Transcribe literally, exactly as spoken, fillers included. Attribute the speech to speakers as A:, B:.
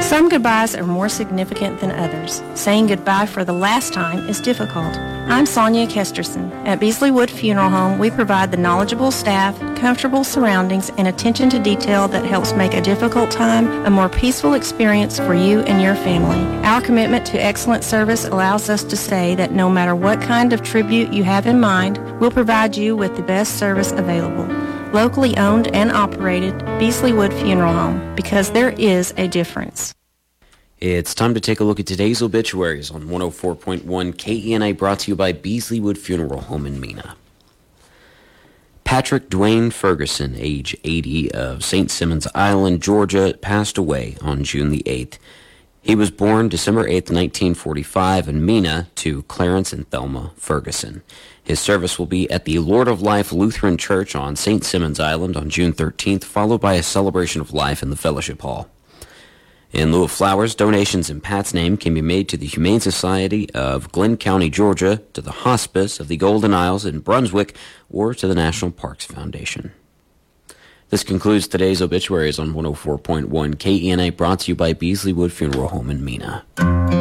A: Some goodbyes are more significant than others. Saying goodbye for the last time is difficult. I'm Sonia Kesterson. At Beasley Wood Funeral Home, we provide the knowledgeable staff, comfortable surroundings, and attention to detail that helps make a difficult time a more peaceful experience for you and your family. Our commitment to excellent service allows us to say that no matter what kind of tribute you have in mind, we'll provide you with the best service available. Locally owned and operated, Beasley Wood Funeral Home, because there is a difference.
B: It's time to take a look at today's obituaries on one oh four point one K E N A, brought to you by Beasley Wood Funeral Home in Mena. Patrick Dwayne Ferguson, age eighty, of Saint Simons Island, Georgia, passed away on June the eighth. He was born December eighth, nineteen forty-five in Mena to Clarence and Thelma Ferguson. His service will be at the Lord of Life Lutheran Church on Saint Simons Island on June thirteenth, followed by a celebration of life in the Fellowship Hall. In lieu of flowers, donations in Pat's name can be made to the Humane Society of Glenn County, Georgia, to the Hospice of the Golden Isles in Brunswick, or to the National Parks Foundation. This concludes today's obituaries on one oh four point one K E N A, brought to you by Beasley Wood Funeral Home in Mena.